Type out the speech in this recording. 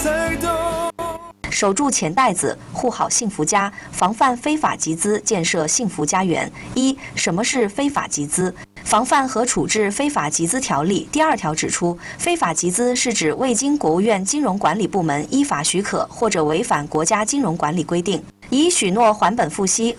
守住钱袋子，护好幸福家，防范非法集资，建设幸福家园。一、什么是非法集资？防范和处置非法集资条例第2条指出，非法集资是指未经国务院金融管理部门依法许可或者违反国家金融管理规定，以许诺还本付息